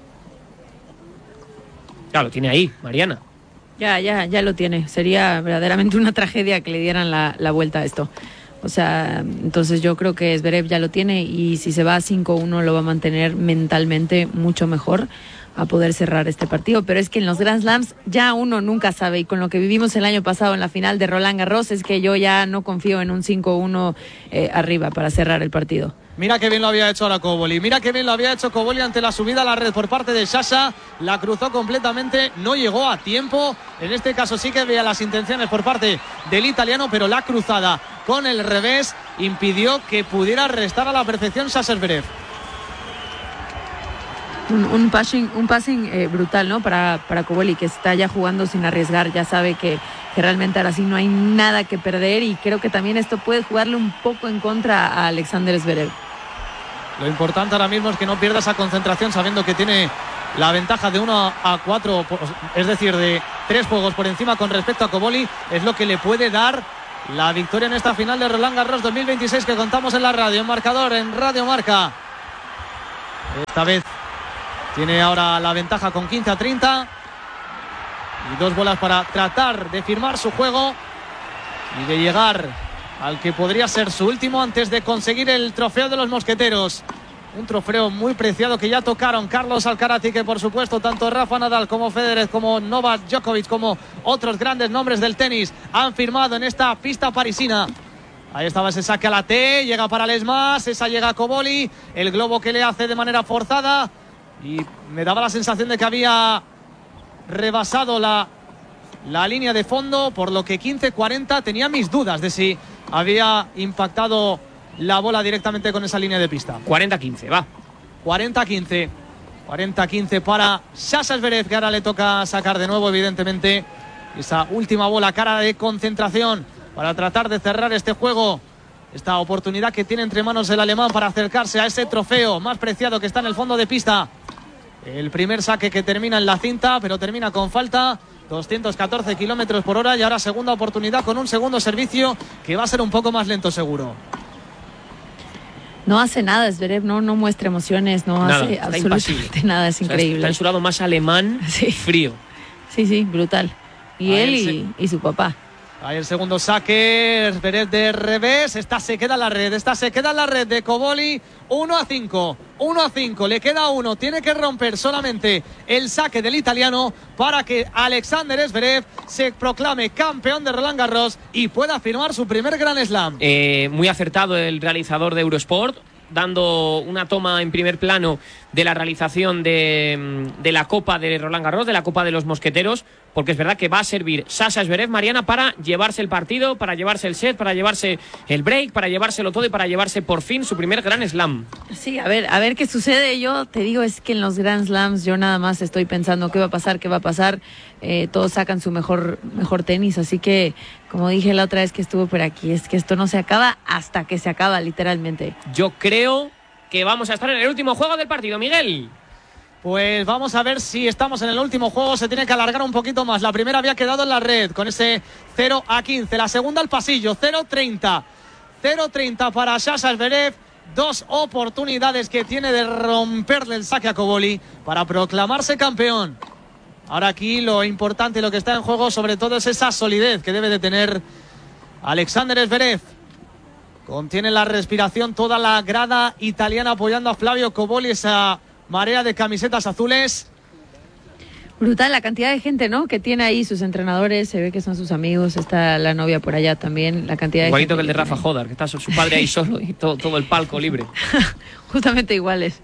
Ya lo tiene ahí, Mariana. Ya, ya, ya lo tiene. Sería verdaderamente una tragedia que le dieran la, la vuelta a esto. O sea, entonces yo creo que Zverev ya lo tiene y si se va a cinco uno lo va a mantener mentalmente mucho mejor a poder cerrar este partido. Pero es que en los Grand Slams ya uno nunca sabe y con lo que vivimos el año pasado en la final de Roland Garros es que yo ya no confío en un cinco uno eh, arriba para cerrar el partido. Mira qué bien lo había hecho ahora Cobolli. Mira qué bien lo había hecho Cobolli ante la subida a la red por parte de Sasha. La cruzó completamente, no llegó a tiempo. En este caso sí que veía las intenciones por parte del italiano, pero la cruzada con el revés impidió que pudiera restar a la perfección Sasha Zverev. Un, un passing, un passing eh, brutal, ¿no? Para, para Cobolli, que está ya jugando sin arriesgar, ya sabe que, que realmente ahora sí no hay nada que perder y creo que también esto puede jugarle un poco en contra a Alexander Zverev. Lo importante ahora mismo es que no pierda esa concentración sabiendo que tiene la ventaja de uno a cuatro, es decir, de tres juegos por encima con respecto a Cobolli, es lo que le puede dar la victoria en esta final de Roland Garros dos mil veintiséis que contamos en la radio, en marcador, en Radio Marca. Esta vez tiene ahora la ventaja con quince a treinta y dos bolas para tratar de firmar su juego y de llegar al que podría ser su último antes de conseguir el trofeo de los mosqueteros. Un trofeo muy preciado que ya tocaron Carlos Alcaraz y que por supuesto tanto Rafa Nadal como Federer como Novak Djokovic como otros grandes nombres del tenis han firmado en esta pista parisina. Ahí estaba ese saque a la T, llega para Lesmas, esa llega a Koboli, el globo que le hace de manera forzada y me daba la sensación de que había rebasado la, la línea de fondo, por lo que quince cuarenta tenía mis dudas de si había impactado la bola directamente con esa línea de pista. cuarenta quince, va. cuarenta quince. cuarenta quince para Sasha Zverev, que ahora le toca sacar de nuevo, evidentemente, esa última bola, cara de concentración para tratar de cerrar este juego. Esta oportunidad que tiene entre manos el alemán para acercarse a ese trofeo más preciado que está en el fondo de pista. El primer saque que termina en la cinta, pero termina con falta. doscientos catorce kilómetros por hora y ahora segunda oportunidad con un segundo servicio que va a ser un poco más lento seguro. No hace nada, Zverev, no, no muestra emociones, no nada, hace absolutamente impasible. Nada, es increíble. Está en su lado más alemán, sí. Frío. Sí, sí, brutal. Y ahí él y, y su papá. Ahí el segundo saque, Zverev de revés, esta se queda en la red, esta se queda en la red de Koboli, uno a cinco, uno a cinco, le queda uno, tiene que romper solamente el saque del italiano para que Alexander Zverev se proclame campeón de Roland Garros y pueda firmar su primer Grand Slam. Eh, muy acertado el realizador de Eurosport, dando una toma en primer plano de la realización de, de la Copa de Roland Garros, de la Copa de los Mosqueteros, porque es verdad que va a servir Sasha Zverev, Mariana, para llevarse el partido, para llevarse el set, para llevarse el break, para llevárselo todo y para llevarse por fin su primer Grand Slam. Sí, a ver, a ver qué sucede. Yo te digo, es que en los Grand Slams yo nada más estoy pensando qué va a pasar, qué va a pasar. Eh, todos sacan su mejor, mejor tenis, así que, como dije la otra vez que estuve por aquí, es que esto no se acaba hasta que se acaba, literalmente. Yo creo que vamos a estar en el último juego del partido, Miguel. Pues vamos a ver si estamos en el último juego. Se tiene que alargar un poquito más. La primera había quedado en la red con ese cero a quince. La segunda al pasillo, cero treinta. cero treinta para Sasha Zverev. Dos oportunidades que tiene de romperle el saque a Koboli para proclamarse campeón. Ahora aquí lo importante y lo que está en juego sobre todo es esa solidez que debe de tener Alexander Zverev. Contiene la respiración toda la grada italiana apoyando a Flavio Koboli, esa marea de camisetas azules. Brutal la cantidad de gente, ¿no? Que tiene ahí sus entrenadores, se ve que son sus amigos, está la novia por allá también, la cantidad de igualito gente que el de Rafa Jodar, que está su padre ahí solo y todo, todo el palco libre. Justamente iguales.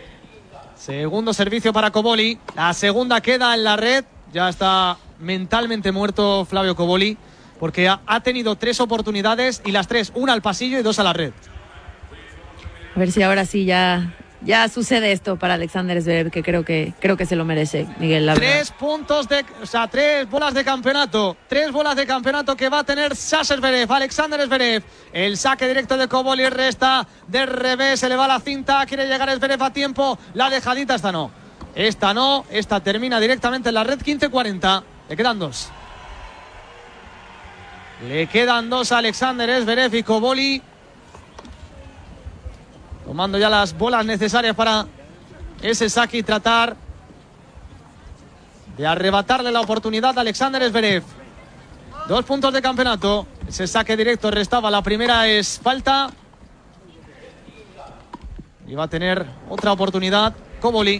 Segundo servicio para Koboli, la segunda queda en la red, ya está mentalmente muerto Flavio Koboli, porque ha, ha tenido tres oportunidades y las tres, una al pasillo y dos a la red. A ver si ahora sí ya, ya sucede esto para Alexander Zverev, que creo que creo que se lo merece, Miguel. La tres puntos de, o sea, tres bolas de campeonato, tres bolas de campeonato que va a tener Sasha Zverev, Alexander Zverev. El saque directo de Koboli resta de revés, se le va la cinta, quiere llegar Zverev a tiempo, la dejadita esta no, esta no, esta termina directamente en la red. Quince cuarenta, le quedan dos. Le quedan dos a Alexander Zverev y Koboli, tomando ya las bolas necesarias para ese saque y tratar de arrebatarle la oportunidad a Alexander Zverev. Dos puntos de campeonato. Ese saque directo restaba. La primera es falta. Y va a tener otra oportunidad Koboli.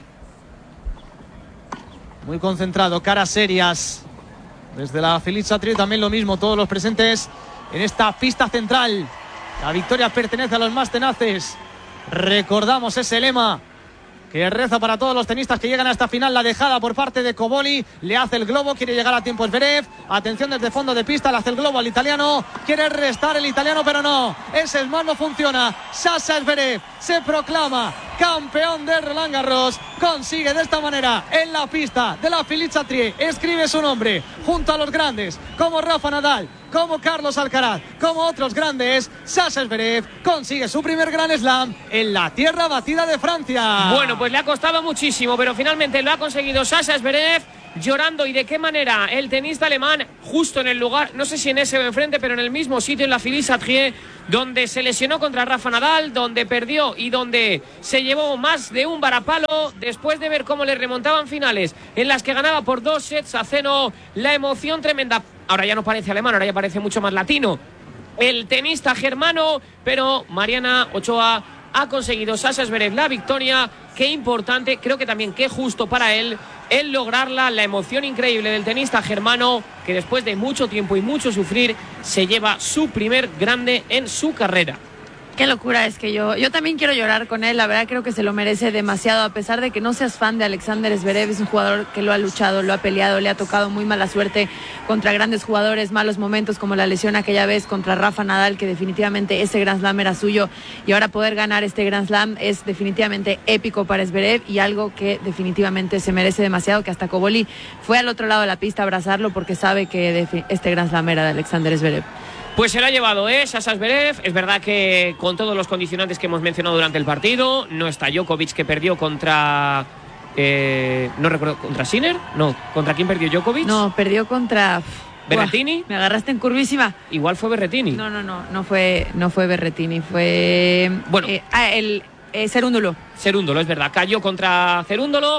Muy concentrado, caras serias. Desde la Philippe Chatrier también lo mismo. Todos los presentes en esta pista central. La victoria pertenece a los más tenaces. Recordamos ese lema que reza para todos los tenistas que llegan a esta final. La dejada por parte de Koboli, le hace el globo, quiere llegar a tiempo Zverev, atención desde fondo de pista, le hace el globo al italiano, quiere restar el italiano pero no, ese smash no funciona. Sasha Zverev se proclama campeón de Roland Garros, consigue de esta manera en la pista de la Philippe Chatrier, escribe su nombre junto a los grandes como Rafa Nadal, como Carlos Alcaraz, como otros grandes. Sasha Zverev consigue su primer Grand Slam en la tierra batida de Francia. Bueno, pues le ha costado muchísimo, pero finalmente lo ha conseguido Sasha Zverev, llorando. ¿Y de qué manera? El tenista alemán, justo en el lugar, no sé si en ese o enfrente, pero en el mismo sitio, en la Philippe Chatrier, donde se lesionó contra Rafa Nadal, donde perdió y donde se llevó más de un varapalo, después de ver cómo le remontaban finales en las que ganaba por dos sets a cero. La emoción tremenda. Ahora ya no parece alemán, ahora ya parece mucho más latino el tenista germano, pero Mariana Ochoa ha conseguido Sasha Zverev la victoria. Qué importante, creo que también qué justo para él el lograrla, la emoción increíble del tenista germano, que después de mucho tiempo y mucho sufrir, se lleva su primer grande en su carrera. Qué locura, es que yo, yo también quiero llorar con él, la verdad creo que se lo merece demasiado, a pesar de que no seas fan de Alexander Zverev, es un jugador que lo ha luchado, lo ha peleado, le ha tocado muy mala suerte contra grandes jugadores, malos momentos como la lesión aquella vez contra Rafa Nadal, que definitivamente ese Grand Slam era suyo, y ahora poder ganar este Grand Slam es definitivamente épico para Zverev y algo que definitivamente se merece demasiado, que hasta Cobolli fue al otro lado de la pista a abrazarlo porque sabe que este Grand Slam era de Alexander Zverev. Pues se lo ha llevado, ¿eh? Sasha Zverev. Es verdad que con todos los condicionantes que hemos mencionado durante el partido, no está Djokovic, que perdió contra... Eh, no recuerdo, ¿contra Sinner? No, ¿contra quién perdió Djokovic? No, perdió contra... ¿Berrettini? Buah, me agarraste en curvísima. Igual fue Berrettini. No, no, no, no fue, no fue Berrettini, fue... Bueno. Eh, ah, el eh, Cerúndolo. Cerúndolo, es verdad. Cayó contra Cerúndolo.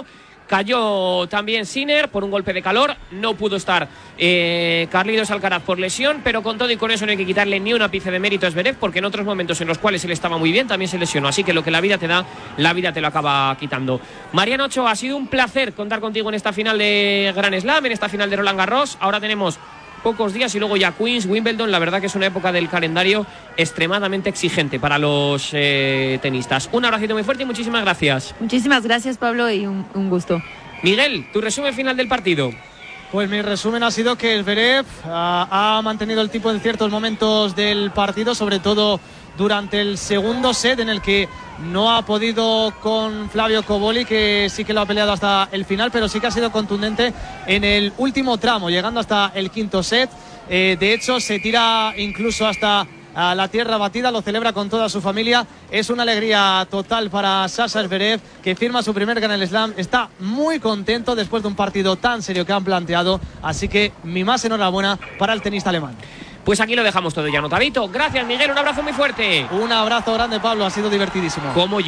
Cayó también Sinner por un golpe de calor, no pudo estar eh, Carlitos Alcaraz por lesión, pero con todo y con eso no hay que quitarle ni un ápice de mérito a Zverev, porque en otros momentos en los cuales él estaba muy bien también se lesionó, así que lo que la vida te da, la vida te lo acaba quitando. Mariano Ochoa, ha sido un placer contar contigo en esta final de Grand Slam, en esta final de Roland Garros. Ahora tenemos pocos días y luego ya Queens, Wimbledon. La verdad que es una época del calendario extremadamente exigente para los eh, tenistas. Un abracito muy fuerte y muchísimas gracias. Muchísimas gracias, Pablo, y un, un gusto. Miguel, tu resumen final del partido. Pues mi resumen ha sido que Zverev uh, ha mantenido el tipo en ciertos momentos del partido, sobre todo durante el segundo set, en el que no ha podido con Flavio Cobolli, que sí que lo ha peleado hasta el final, pero sí que ha sido contundente en el último tramo, llegando hasta el quinto set. Eh, de hecho, se tira incluso hasta a la tierra batida, lo celebra con toda su familia. Es una alegría total para Sasha Zverev, que firma su primer Grand Slam. Está muy contento después de un partido tan serio que han planteado, así que mi más enhorabuena para el tenista alemán. Pues aquí lo dejamos todo ya anotadito. Gracias, Miguel, un abrazo muy fuerte. Un abrazo grande, Pablo, ha sido divertidísimo. Cómo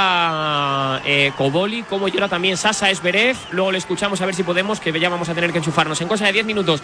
llora eh, Cobolli, cómo llora también Sasha Zverev. Luego le escuchamos a ver si podemos, que ya vamos a tener que enchufarnos en cosa de diez minutos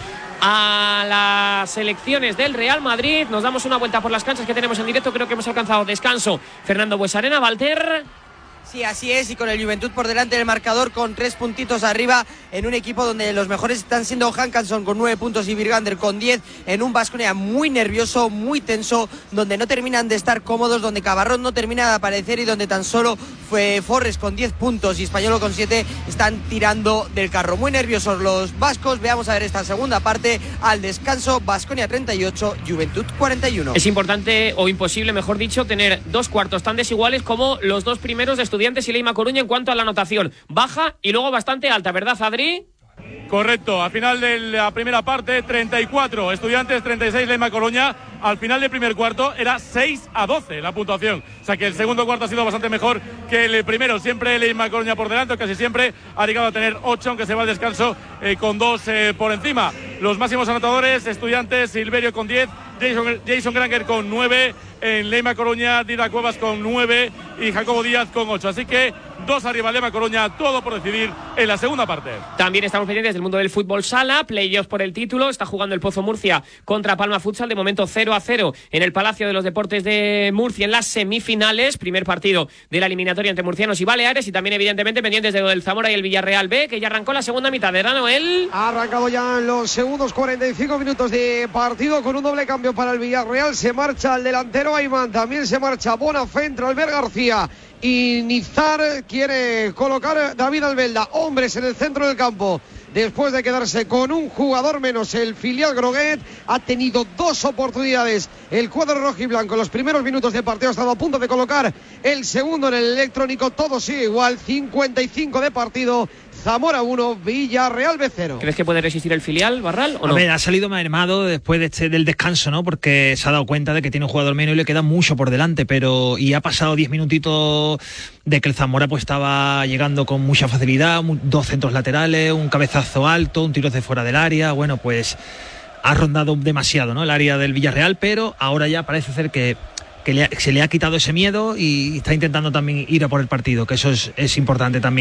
a las selecciones del Real Madrid. Nos damos una vuelta por las canchas que tenemos en directo. Creo que hemos alcanzado descanso. Fernando Buesarena, Walter. Sí, así es, y con el Juventud por delante del marcador, con tres puntitos arriba, en un equipo donde los mejores están siendo Hankanson con nueve puntos y Virgander con diez, en un Baskonia muy nervioso, muy tenso, donde no terminan de estar cómodos, donde Cabarrón no termina de aparecer y donde tan solo fue Forres con diez puntos y Españolo con siete están tirando del carro. Muy nerviosos los vascos. Veamos a ver esta segunda parte al descanso. Baskonia treinta y ocho, Juventud cuarenta y uno. Es importante, o imposible, mejor dicho, tener dos cuartos tan desiguales como los dos primeros de Estudiantes y Leima Coruña en cuanto a la anotación. Baja y luego bastante alta, ¿verdad, Adri? Correcto, al final de la primera parte, treinta y cuatro Estudiantes, treinta y seis Leima Coruña. Al final del primer cuarto era seis a doce la puntuación. O sea que el segundo cuarto ha sido bastante mejor que el primero. Siempre Leima Coruña por delante, casi siempre ha llegado a tener ocho, aunque se va al descanso eh, con dos eh, por encima. Los máximos anotadores, Estudiantes, Silverio con diez, Jason, Jason Granger con nueve, en Leima Coruña, Dida Cuevas con nueve y Jacobo Díaz con ocho. Así que dos arriba Leima Coruña, todo por decidir en la segunda parte. También estamos pendientes del mundo del fútbol sala, playoffs por el título. Está jugando el Pozo Murcia contra Palma Futsal, de momento cero a cero en el Palacio de los Deportes de Murcia en las semifinales. Primer partido de la eliminatoria entre murcianos y baleares, y también evidentemente pendientes de lo del Zamora y el Villarreal B, que ya arrancó la segunda mitad. ¿Verdad, Noel? Ha arrancado ya en los segundos cuarenta y cinco minutos de partido con un doble cambio para el Villarreal. Se marcha el delantero Ayman, también se marcha Bonafé, entra Albert García y Nizar. Quiere colocar David Albelda hombres en el centro del campo. Después de quedarse con un jugador menos, el filial Groguet ha tenido dos oportunidades. El cuadro rojo y blanco, los primeros minutos de partido, ha estado a punto de colocar el segundo en el electrónico. Todo sigue igual, cincuenta y cinco de partido. Zamora uno, Villarreal B cero. ¿Crees que puede resistir el filial, Barral, o no? A ver, ha salido más armado después de este, del descanso, ¿no? Porque se ha dado cuenta de que tiene un jugador menos y le queda mucho por delante, pero y ha pasado diez minutitos de que el Zamora pues estaba llegando con mucha facilidad, dos centros laterales, un cabezazo alto, un tiro de fuera del área. Bueno, pues ha rondado demasiado, ¿no?, el área del Villarreal, pero ahora ya parece ser que que le ha, se le ha quitado ese miedo y está intentando también ir a por el partido, que eso es, es importante también.